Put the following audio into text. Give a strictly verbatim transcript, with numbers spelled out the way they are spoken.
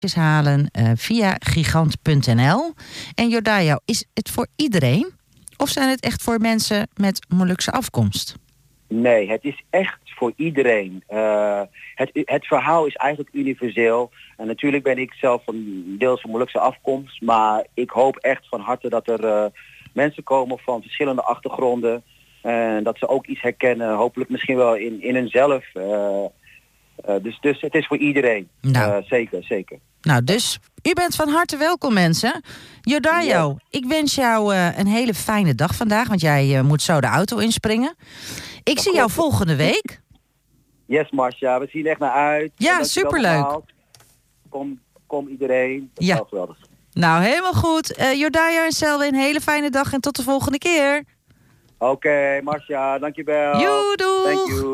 halen uh, via gigant punt n l. En Jordaio, is het voor iedereen? Of zijn het echt voor mensen met Molukse afkomst? Nee, het is echt voor iedereen. Uh, het, het verhaal is eigenlijk universeel. En natuurlijk ben ik zelf van deels van Molukse afkomst. Maar ik hoop echt van harte dat er uh, mensen komen van verschillende achtergronden. En dat ze ook iets herkennen. Hopelijk misschien wel in, in hunzelf. Uh, uh, dus, dus het is voor iedereen. Nou. Uh, zeker, zeker. Nou, dus u bent van harte welkom, mensen. Jordaio, ja. Ik wens jou uh, een hele fijne dag vandaag. Want jij uh, moet zo de auto inspringen. Ik dat zie jou volgende week. Yes, Marcia. We zien echt naar uit. Ja, superleuk. Kom, kom iedereen. Dat ja. is geweldig. Nou, helemaal goed. Uh, Jordaio en Selwe, een hele fijne dag en tot de volgende keer. Oké, okay, Marcia. Dankjewel. Joe, doeg. Thank you.